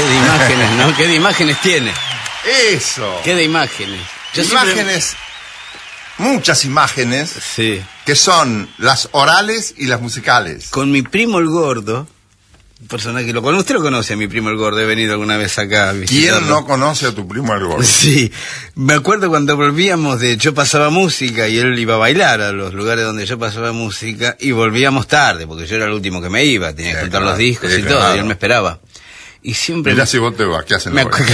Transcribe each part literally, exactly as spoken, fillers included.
Qué de imágenes, ¿no? Qué de imágenes tiene. Eso. Qué de imágenes. Yo imágenes, siempre... muchas imágenes, sí, que son las orales y las musicales. Con mi primo el gordo, personaje que lo conoce, usted lo conoce, a mi primo el gordo, he venido alguna vez acá a visitarlo. ¿Quién no conoce a tu primo el gordo? Sí, me acuerdo cuando volvíamos de yo pasaba música y él iba a bailar a los lugares donde yo pasaba música y volvíamos tarde, porque yo era el último que me iba, tenía que juntar claro, los discos y claro. todo, y él me esperaba. Y siempre... Mirá si vos te vas, ¿qué hacen me, acu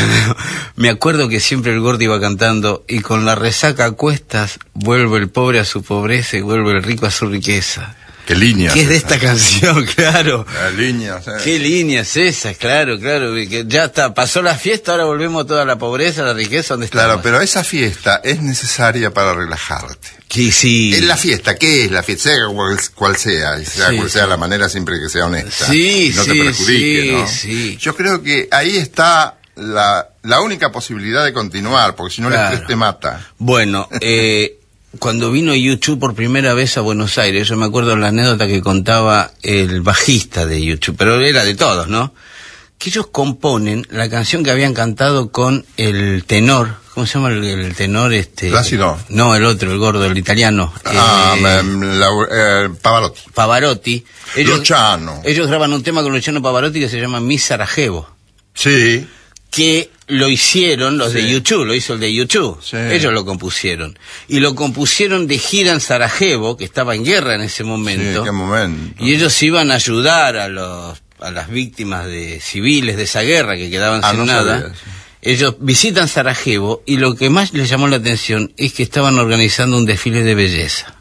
me acuerdo que siempre el gordo iba cantando, y con la resaca a cuestas, vuelve el pobre a su pobreza y vuelve el rico a su riqueza. ¿Qué línea? ¿Qué es de esta canción? Claro. La línea, ¿sabes? ¿Qué línea es esa? Claro, claro. Que ya está, pasó la fiesta, ahora volvemos toda la pobreza, la riqueza, ¿dónde estamos? Claro, pero esa fiesta es necesaria para relajarte. Que sí. Es la fiesta, ¿qué es la fiesta? Sea cual, cual sea, sea sí, cual sea sí. la manera, siempre que sea honesta. Sí, no sí, te perjudique, sí, ¿no? sí. Yo creo que ahí está la, la única posibilidad de continuar, porque si no claro. el estrés te mata. Bueno, eh... cuando vino YouTube por primera vez a Buenos Aires, yo me acuerdo la anécdota que contaba el bajista de YouTube, pero era de todos, ¿no? Que ellos componen la canción que habían cantado con el tenor, ¿cómo se llama el, el tenor? este? Plácido. No, el otro, el gordo, el italiano. Ah, eh, la, eh, Pavarotti. Pavarotti. Ellos, Luciano. Ellos graban un tema con Luciano Pavarotti que se llama Mi Sarajevo. Sí. Que lo hicieron los sí. de YouTube, lo hizo el de YouTube, sí. ellos lo compusieron. Y lo compusieron de gira en Sarajevo, que estaba en guerra en ese momento. Sí, qué momento. Y ellos iban a ayudar a los a las víctimas de civiles de esa guerra que quedaban ah, sin no nada. Sabía, sí. Ellos visitan Sarajevo y lo que más les llamó la atención es que estaban organizando un desfile de belleza.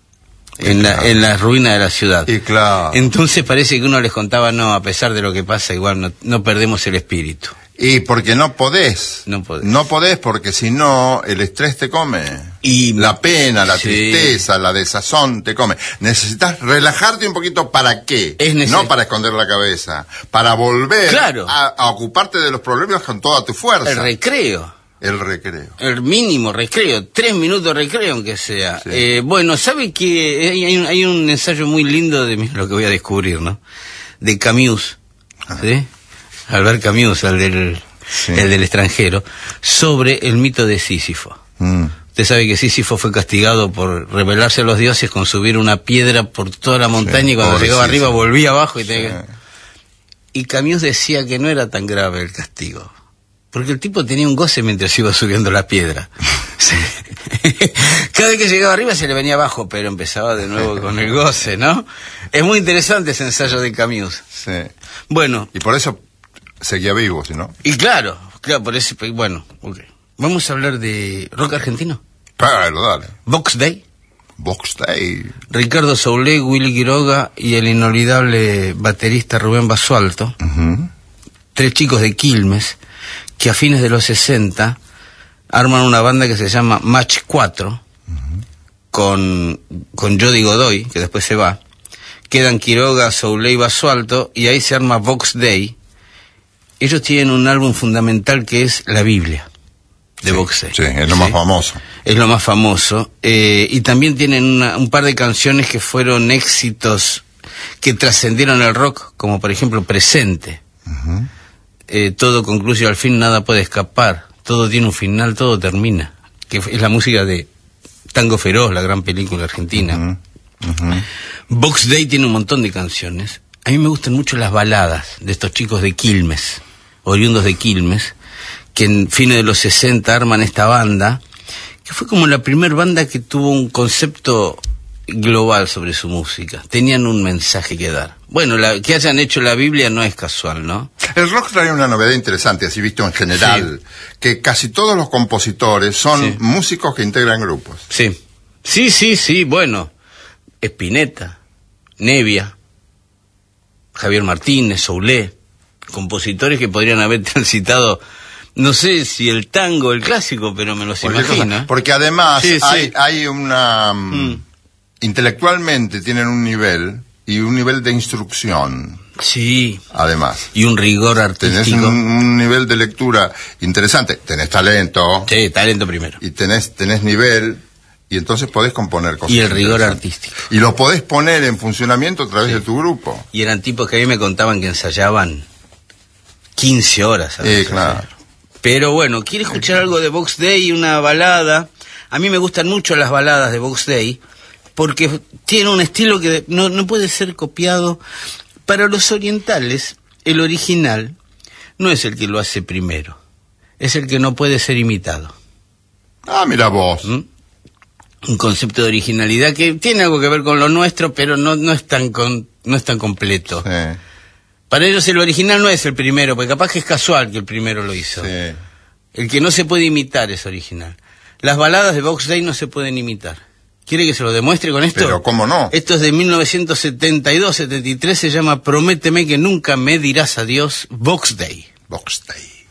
En, claro. la, en las ruinas de la ciudad. Y claro. Entonces parece que uno les contaba, no, a pesar de lo que pasa, igual no, no perdemos el espíritu. Y porque no podés. No podés. No podés porque si no, el estrés te come. Y la pena, la sí. tristeza, la desazón te come. Necesitas relajarte un poquito, ¿para qué? Es no para esconder la cabeza. Para volver claro. a, a ocuparte de los problemas con toda tu fuerza. El recreo. El recreo. El mínimo recreo. Tres minutos de recreo, aunque sea. Sí. Eh, bueno, ¿sabe que hay, hay, un, hay un ensayo muy lindo de lo que voy a descubrir, ¿no? De Camus. ¿Sí? Albert Camus, el del, sí. el del extranjero, sobre el mito de Sísifo. Mm. Usted sabe que Sísifo fue castigado por rebelarse a los dioses con subir una piedra por toda la montaña sí, y cuando llegaba arriba volvía abajo. Y, tenía... sí. y Camus decía que no era tan grave el castigo, porque el tipo tenía un goce mientras iba subiendo la piedra. Sí. Cada vez que llegaba arriba se le venía abajo, pero empezaba de nuevo con el goce, ¿no? Es muy interesante ese ensayo de Camus. Sí. Bueno. Y por eso seguía vivo, ¿sí, no? Y claro, claro, por eso, bueno, okay. Vamos a hablar de rock argentino. Claro, dale. Box Day. Box Day. Ricardo Soule, Willy Quiroga y el inolvidable baterista Rubén Basualto. Uh-huh. Tres chicos de Quilmes que a fines de los sesenta arman una banda que se llama Match cuatro, uh-huh. con, con Jody Godoy, que después se va. Quedan Quiroga, Soule y Basualto, y ahí se arma Box Day. Ellos tienen un álbum fundamental que es la Biblia de sí, Box Day. Sí, es lo ¿sí? más famoso. Es lo más famoso. Eh, y también tienen una, un par de canciones que fueron éxitos que trascendieron el rock, como por ejemplo Presente. Uh-huh. eh, todo concluye al fin, nada puede escapar. Todo tiene un final, todo termina. Que es la música de Tango Feroz, la gran película argentina. Uh-huh. Uh-huh. Box Day tiene un montón de canciones. A mí me gustan mucho las baladas de estos chicos de Quilmes, oriundos de Quilmes, que en fines de los sesenta arman esta banda, que fue como la primera banda que tuvo un concepto global sobre su música. Tenían un mensaje que dar. Bueno, la, que hayan hecho la Biblia no es casual, ¿no? El rock trae una novedad interesante, así visto en general, sí. que casi todos los compositores son sí. músicos que integran grupos. Sí, sí, sí, sí, bueno, Spinetta, Nevia, Javier Martínez, Soule, compositores que podrían haber transitado, no sé si el tango, el clásico, pero me los imagino. Porque además sí, hay, sí. hay una... Mm. intelectualmente tienen un nivel y un nivel de instrucción. Sí. Además. Y un rigor artístico. Tenés un, un nivel de lectura interesante. Tenés talento. Sí, talento primero. Y tenés, tenés nivel... y entonces podés componer cosas. Y el rigor artístico. Y lo podés poner en funcionamiento a través sí. de tu grupo. Y eran tipos que a mí me contaban que ensayaban quince horas. Eh, claro. Pero bueno, quiere escuchar algo de Box Day, una balada. A mí me gustan mucho las baladas de Box Day, porque tiene un estilo que no, no puede ser copiado. Para los orientales, el original no es el que lo hace primero, es el que no puede ser imitado. Ah, mira vos. ¿Mm? Un concepto de originalidad que tiene algo que ver con lo nuestro, pero no, no, es, tan con, no es tan completo. Sí. Para ellos el original no es el primero, porque capaz que es casual que el primero lo hizo. Sí. El que no se puede imitar es original. Las baladas de Box Day no se pueden imitar. ¿Quiere que se lo demuestre con esto? Pero cómo no. Esto es de mil novecientos setenta y dos, setenta y tres, se llama Prométeme que nunca me dirás adiós, Box Day. Box Day.